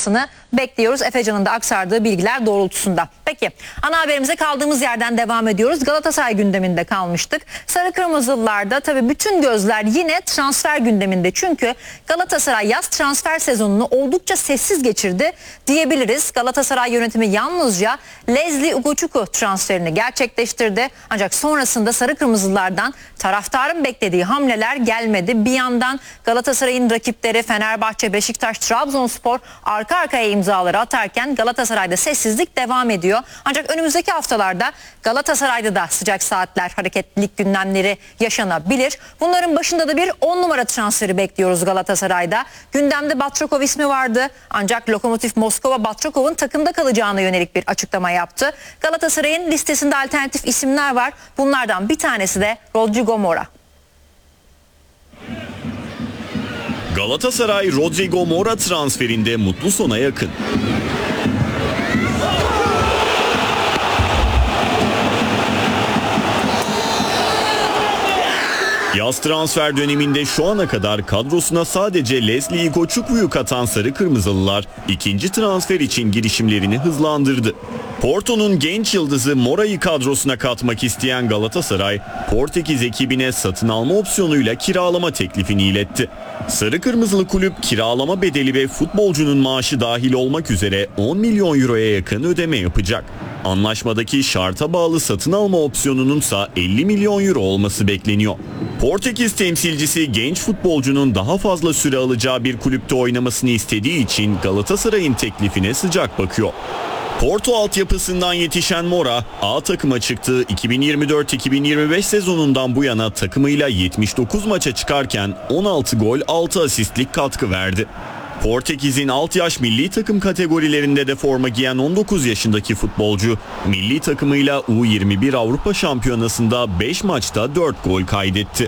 olmasını bekliyoruz. Efecan'ın da aktardığı bilgiler doğrultusunda. Peki ana haberimize kaldığımız yerden devam ediyoruz. Galatasaray gündeminde kalmıştık. Sarı Kırmızılılarda tabii bütün gözler yine transfer gündeminde. Çünkü Galatasaray yaz transfer sezonunu oldukça sessiz geçirdi diyebiliriz. Galatasaray yönetimi yalnızca Leslie Ugochukwu transferini gerçekleştirdi. Ancak sonrasında Sarı Kırmızılardan taraftarın beklediği hamleler gelmedi. Bir yandan Galatasaray'ın rakipleri Fenerbahçe, Beşiktaş, Trabzonspor arka arkaya imzaları atarken Galatasaray'da sessizlik devam ediyor. Ancak önümüzdeki haftalarda Galatasaray'da da sıcak saatler, hareketlilik gündemleri yaşanabilir. Bunların başında da bir 10 numara transferi bekliyoruz Galatasaray'da. Gündemde Batrokov ismi vardı. Ancak Lokomotiv Moskova Batrokov'un takımda kalacağına yönelik bir açıklama yaptı. Galatasaray'ın listesinde alternatif isimler var. Bunlardan bir tanesi de Rodrigo Mora. Galatasaray Rodrigo Mora transferinde mutlu sona yakın. Yaz transfer döneminde şu ana kadar kadrosuna sadece Leslie Ugochukwu'yu katan Sarı Kırmızılılar ikinci transfer için girişimlerini hızlandırdı. Porto'nun genç yıldızı Mora'yı kadrosuna katmak isteyen Galatasaray, Portekiz ekibine satın alma opsiyonuyla kiralama teklifini iletti. Sarı Kırmızılı kulüp kiralama bedeli ve futbolcunun maaşı dahil olmak üzere 10 milyon euroya yakın ödeme yapacak. Anlaşmadaki şarta bağlı satın alma opsiyonununsa 50 milyon euro olması bekleniyor. Portekiz temsilcisi genç futbolcunun daha fazla süre alacağı bir kulüpte oynamasını istediği için Galatasaray'ın teklifine sıcak bakıyor. Porto altyapısından yetişen Mora, A takıma çıktığı 2024-2025 sezonundan bu yana takımıyla 79 maça çıkarken 16 gol 6 asistlik katkı verdi. Portekiz'in alt yaş milli takım kategorilerinde de forma giyen 19 yaşındaki futbolcu, milli takımıyla U21 Avrupa Şampiyonası'nda 5 maçta 4 gol kaydetti.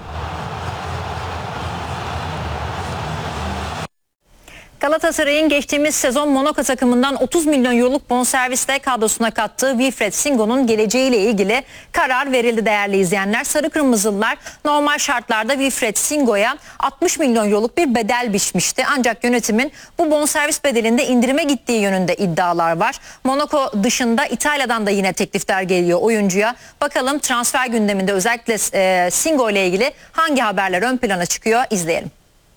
Galatasaray'ın geçtiğimiz sezon Monaco takımından 30 milyon euroluk bonservisle kadrosuna kattığı Wilfried Singo'nun geleceğiyle ilgili karar verildi değerli izleyenler. Sarı Kırmızılılar normal şartlarda Wilfried Singo'ya 60 milyon euroluk bir bedel biçmişti. Ancak yönetimin bu bonservis bedelinde indirime gittiği yönünde iddialar var. Monaco dışında İtalya'dan da yine teklifler geliyor oyuncuya. Bakalım transfer gündeminde özellikle Singo ile ilgili hangi haberler ön plana çıkıyor, izleyelim.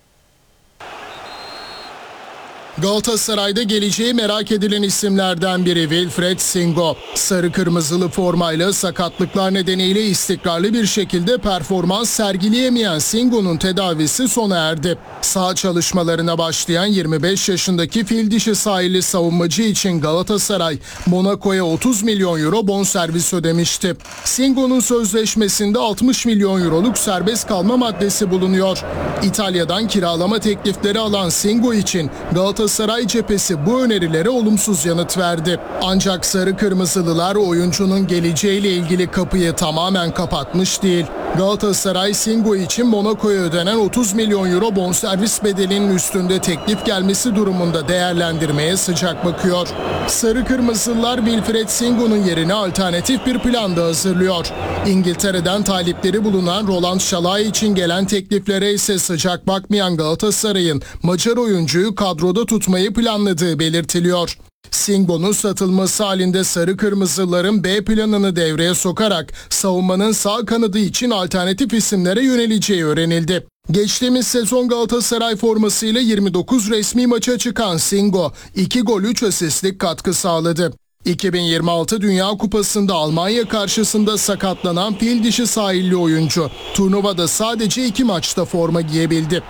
Galatasaray'da geleceği merak edilen isimlerden biri Wilfried Singo. Sarı kırmızılı formayla sakatlıklar nedeniyle istikrarlı bir şekilde performans sergileyemeyen Singo'nun tedavisi sona erdi. Sağ çalışmalarına başlayan 25 yaşındaki fil dişi sahili savunmacı için Galatasaray Monaco'ya 30 milyon euro bonservis ödemişti. Singo'nun sözleşmesinde 60 milyon euroluk serbest kalma maddesi bulunuyor. İtalya'dan kiralama teklifleri alan Singo için Galatasaray cephesi bu önerilere olumsuz yanıt verdi. Ancak Sarı Kırmızılılar oyuncunun geleceğiyle ilgili kapıyı tamamen kapatmış değil. Galatasaray Singo için Monaco'ya ödenen 30 milyon euro bonservis bedelinin üstünde teklif gelmesi durumunda değerlendirmeye sıcak bakıyor. Sarı Kırmızılılar Wilfried Singo'nun yerine alternatif bir plan da hazırlıyor. İngiltere'den talipleri bulunan Roland Şalay için gelen tekliflere ise sıcak bakmayan Galatasaray'ın Macar oyuncuyu kadroda tutmayı planladığı belirtiliyor. Singo'nun satılması halinde Sarı Kırmızıların B planını devreye sokarak savunmanın sağ kanadı için alternatif isimlere yöneleceği öğrenildi. Geçtiğimiz sezon Galatasaray formasıyla 29 resmi maça çıkan Singo 2 gol 3 asistlik katkı sağladı. 2026 Dünya Kupası'nda Almanya karşısında sakatlanan fil dişi sahilli oyuncu turnuvada sadece 2 maçta forma giyebildi.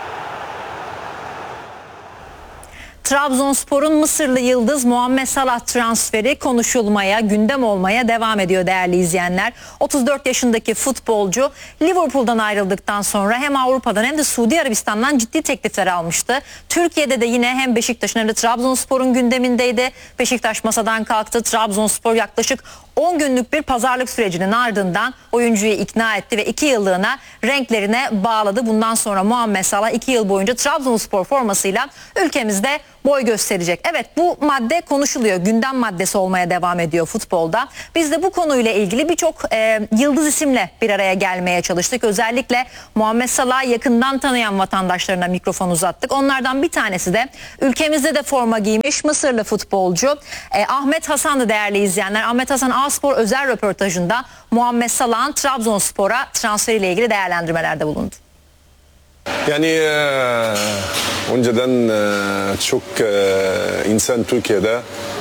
Trabzonspor'un Mısırlı yıldız Muhammed Salah transferi konuşulmaya, gündem olmaya devam ediyor değerli izleyenler. 34 yaşındaki futbolcu Liverpool'dan ayrıldıktan sonra hem Avrupa'dan hem de Suudi Arabistan'dan ciddi teklifler almıştı. Türkiye'de de yine hem Beşiktaş'ın hem de Trabzonspor'un gündemindeydi. Beşiktaş masadan kalktı. Trabzonspor yaklaşık 10 günlük bir pazarlık sürecinin ardından oyuncuyu ikna etti ve 2 yıllığına renklerine bağladı. Bundan sonra Muhammed Salah 2 yıl boyunca Trabzonspor formasıyla ülkemizde boy gösterecek. Evet, bu madde konuşuluyor. Gündem maddesi olmaya devam ediyor futbolda. Biz de bu konuyla ilgili birçok yıldız isimle bir araya gelmeye çalıştık. Özellikle Muhammed Salah'ı yakından tanıyan vatandaşlarına mikrofon uzattık. Onlardan bir tanesi de ülkemizde de forma giymiş Mısırlı futbolcu Ahmet Hasan'dı değerli izleyenler. Ahmet Hasan A-Spor özel röportajında Muhammed Salah'ın Trabzonspor'a transferiyle ilgili değerlendirmelerde bulundu. Yani önceden çok insan Türkiye'de,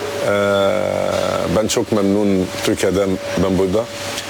ben çok memnun Türkiye'den, ben burada.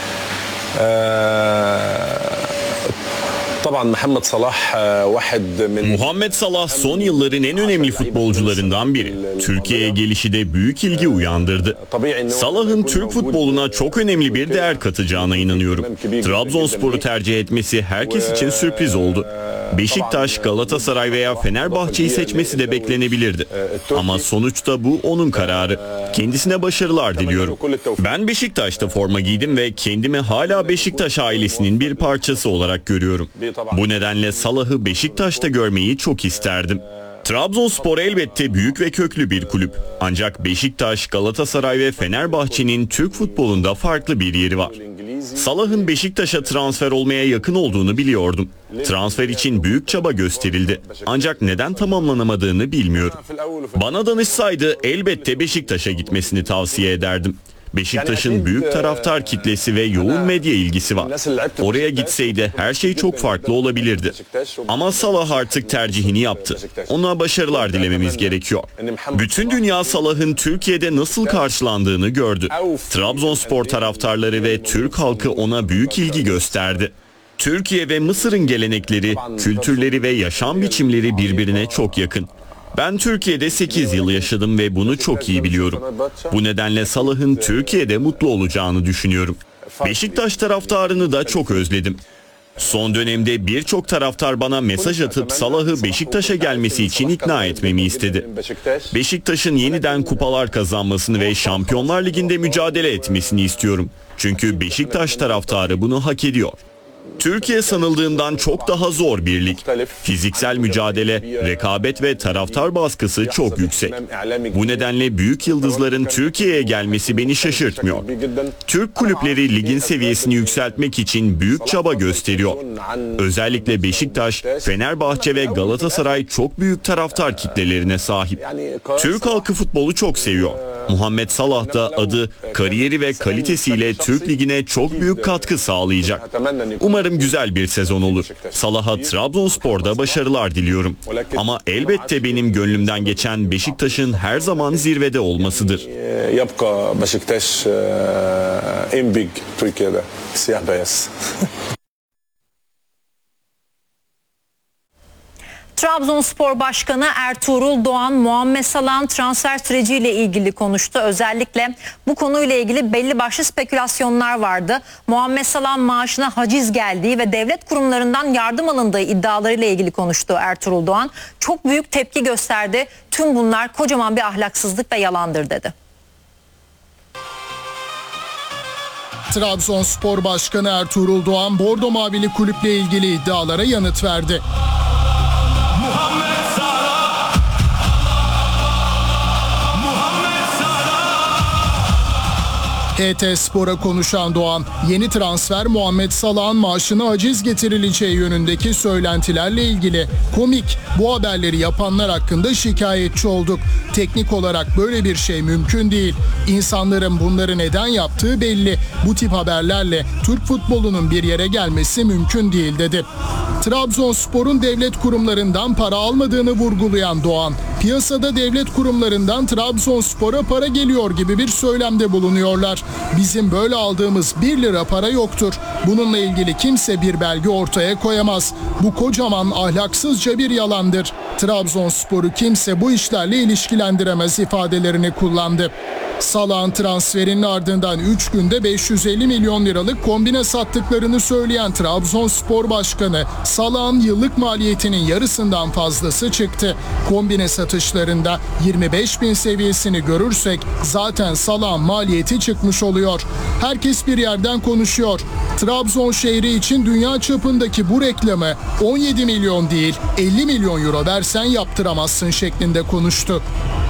طبعا محمد صلاح واحد من Muhammed Salah son yılların en önemli futbolcularından biri. Türkiye'ye gelişi de büyük ilgi uyandırdı. Salah'ın Türk futboluna çok önemli bir değer katacağına inanıyorum. Trabzonspor'u tercih etmesi herkes için sürpriz oldu. Beşiktaş, Galatasaray veya Fenerbahçe'yi seçmesi de beklenebilirdi. Ama sonuçta bu onun kararı. Kendisine başarılar diliyorum. Ben Beşiktaş'ta forma giydim ve kendimi hala Beşiktaş ailesinin bir parçası olarak görüyorum. Bu nedenle Salah'ı Beşiktaş'ta görmeyi çok isterdim. Trabzonspor elbette büyük ve köklü bir kulüp. Ancak Beşiktaş, Galatasaray ve Fenerbahçe'nin Türk futbolunda farklı bir yeri var. Salah'ın Beşiktaş'a transfer olmaya yakın olduğunu biliyordum. Transfer için büyük çaba gösterildi. Ancak neden tamamlanamadığını bilmiyorum. Bana danışsaydı elbette Beşiktaş'a gitmesini tavsiye ederdim. Beşiktaş'ın büyük taraftar kitlesi ve yoğun medya ilgisi var. Oraya gitseydi her şey çok farklı olabilirdi. Ama Salah artık tercihini yaptı. Ona başarılar dilememiz gerekiyor. Bütün dünya Salah'ın Türkiye'de nasıl karşılandığını gördü. Trabzonspor taraftarları ve Türk halkı ona büyük ilgi gösterdi. Türkiye ve Mısır'ın gelenekleri, kültürleri ve yaşam biçimleri birbirine çok yakın. Ben Türkiye'de 8 yıl yaşadım ve bunu çok iyi biliyorum. Bu nedenle Salah'ın Türkiye'de mutlu olacağını düşünüyorum. Beşiktaş taraftarını da çok özledim. Son dönemde birçok taraftar bana mesaj atıp Salah'ı Beşiktaş'a gelmesi için ikna etmemi istedi. Beşiktaş'ın yeniden kupalar kazanmasını ve Şampiyonlar Ligi'nde mücadele etmesini istiyorum. Çünkü Beşiktaş taraftarı bunu hak ediyor. Türkiye sanıldığından çok daha zor bir lig. Fiziksel mücadele, rekabet ve taraftar baskısı çok yüksek. Bu nedenle büyük yıldızların Türkiye'ye gelmesi beni şaşırtmıyor. Türk kulüpleri ligin seviyesini yükseltmek için büyük çaba gösteriyor. Özellikle Beşiktaş, Fenerbahçe ve Galatasaray çok büyük taraftar kitlelerine sahip. Türk halkı futbolu çok seviyor. Muhammed Salah da adı, kariyeri ve kalitesiyle Türk Ligi'ne çok büyük katkı sağlayacak. Umarım güzel bir sezon olur. Salah'a Trabzonspor'da başarılar diliyorum. Ama elbette benim gönlümden geçen Beşiktaş'ın her zaman zirvede olmasıdır. Yapka Beşiktaş en büyük Türkiye'de siyah beyaz. Trabzonspor Başkanı Ertuğrul Doğan Muhammed Salah'ın transfer süreciyle ilgili konuştu. Özellikle bu konuyla ilgili belli başlı spekülasyonlar vardı. Muhammed Salah'ın maaşına haciz geldiği ve devlet kurumlarından yardım alındığı iddialarıyla ilgili konuştu Ertuğrul Doğan. Çok büyük tepki gösterdi. Tüm bunlar kocaman bir ahlaksızlık ve yalandır dedi. Trabzonspor Başkanı Ertuğrul Doğan Bordo Mavili kulüple ilgili iddialara yanıt verdi. HT Spor'a konuşan Doğan, yeni transfer Muhammed Salah'ın maaşına haciz getirileceği yönündeki söylentilerle ilgili komik, bu haberleri yapanlar hakkında şikayetçi olduk. Teknik olarak böyle bir şey mümkün değil. İnsanların bunları neden yaptığı belli. Bu tip haberlerle Türk futbolunun bir yere gelmesi mümkün değil dedi. Trabzonspor'un devlet kurumlarından para almadığını vurgulayan Doğan, piyasada devlet kurumlarından Trabzonspor'a para geliyor gibi bir söylemde bulunuyorlar. Bizim böyle aldığımız 1 lira para yoktur. Bununla ilgili kimse bir belge ortaya koyamaz. Bu kocaman ahlaksızca bir yalandır. Trabzonspor'u kimse bu işlerle ilişkilendiremez ifadelerini kullandı. Salah'ın transferinin ardından 3 günde 550 milyon liralık kombine sattıklarını söyleyen Trabzonspor Başkanı, Salah'ın yıllık maliyetinin yarısından fazlası çıktı. Kombine satışlarında 25 bin seviyesini görürsek zaten Salah'ın maliyeti çıkmış oluyor. Herkes bir yerden konuşuyor. Trabzon şehri için dünya çapındaki bu reklamı 17 milyon değil 50 milyon euro versen yaptıramazsın şeklinde konuştu.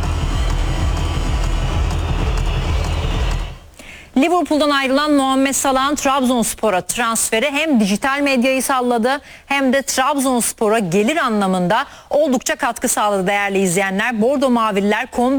Liverpool'dan ayrılan Muhammed Salah'ın Trabzonspor'a transferi hem dijital medyayı salladı hem de Trabzonspor'a gelir anlamında oldukça katkı sağladı değerli izleyenler. Bordo Mavililer